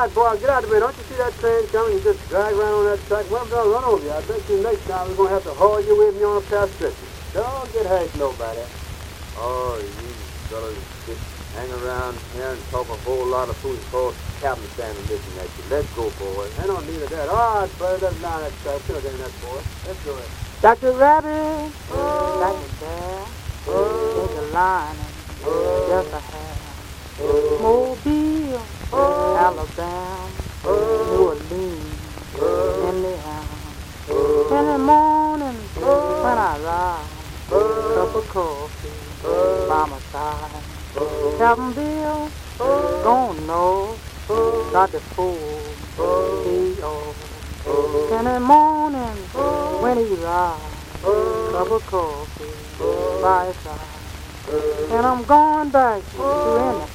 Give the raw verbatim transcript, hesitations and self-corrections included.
right, boy, get out of the way. Don't you see that train coming? You just drag around on that track. What if they'll run over you? I bet you next time we're going to have to haul you away from you on a past stretcher. Don't get hurt, nobody. Oh, you fellas just hang around here and talk a whole lot of food called Captain standing listening at you. Let's go, boys. I don't need that. All right, brother, let's down that track. Sit down that boy. Let's go ahead. Doctor Rabbit, oh. Doctor Bear, oh. There's a line and just a hair. Mobile, oh. Alabama, oh. New Orleans, Indiana. In the morning when I rise, cup of coffee by my side. Captain Bill, gone north, got the fool, P O. In the morning when he rides, cup of coffee by his side. And I'm going back to Indiana.